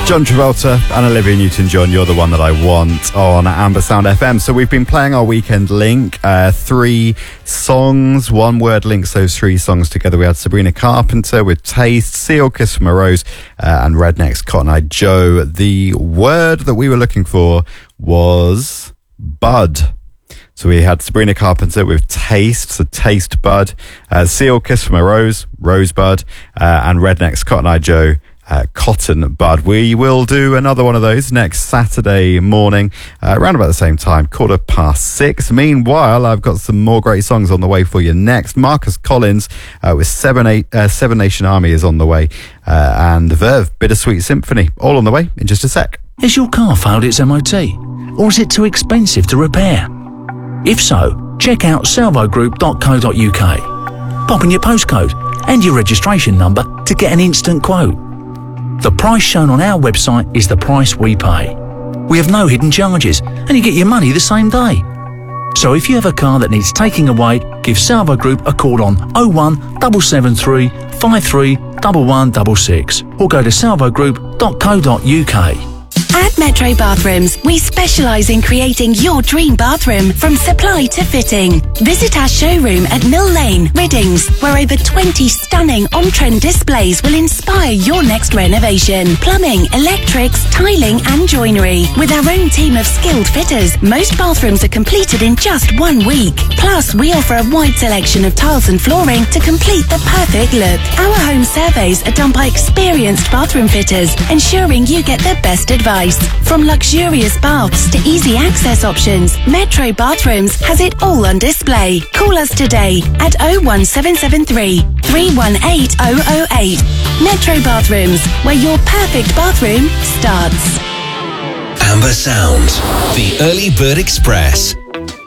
John Travolta and Olivia Newton-John, You're the One That I Want on Amber Sound FM. So we've been playing our weekend link, 3 songs, one word links those 3 songs together. We had Sabrina Carpenter with Taste, Seal, Kiss from a Rose, and Redneck's Cotton Eye Joe. The word that we were looking for was bud. So we had Sabrina Carpenter with Taste, so Taste Bud, Seal, Kiss from a Rose, Rosebud, and Redneck's Cotton Eye Joe, Cotton Bud. We will do another one of those next Saturday morning, around about the same time, 6:15. Meanwhile, I've got some more great songs on the way for you next. Marcus Collins with Seven Nation Army is on the way, and Verve, Bittersweet Symphony, all on the way in just a sec. Has your car failed its MOT? Or is it too expensive to repair? If so, check out salvogroup.co.uk. Pop in your postcode and your registration number to get an instant quote. The price shown on our website is the price we pay. We have no hidden charges and you get your money the same day. So if you have a car that needs taking away, give Salvo Group a call on 01773 53 1166 or go to salvogroup.co.uk. At Metro Bathrooms, we specialise in creating your dream bathroom from supply to fitting. Visit our showroom at Mill Lane, Riddings, where over 20 stunning on-trend displays will inspire your next renovation. Plumbing, electrics, tiling and joinery. With our own team of skilled fitters, most bathrooms are completed in just 1 week. Plus, we offer a wide selection of tiles and flooring to complete the perfect look. Our home surveys are done by experienced bathroom fitters, ensuring you get the best advice. From luxurious baths to easy access options, Metro Bathrooms has it all on display. Call us today at 01773 318 008. Metro Bathrooms, where your perfect bathroom starts. Amber Sound, the Early Bird Express.